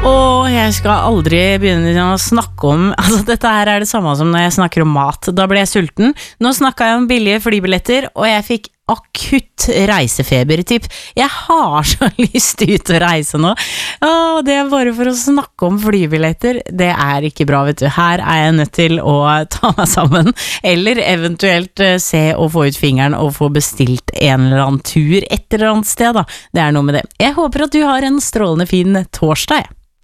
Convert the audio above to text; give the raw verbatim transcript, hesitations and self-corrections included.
Og jeg skal aldri begynne å snakke om, altså dette her er det samme som når jeg snakker om mat, da ble jeg sulten. Nå snakket jeg om billige flybilletter, og jeg fikk akutt reisefebertipp. Jeg har så lyst ut å reise nå. Åh, det er bare for å snakke om flybilletter. Det er ikke bra, vet du. Her er jeg nødt til å ta meg sammen, eller eventuelt se og få ut fingeren og få bestilt en eller annen tur et eller annet sted da. Det er noe med det. Jeg håper at du har en strålende fin torsdag.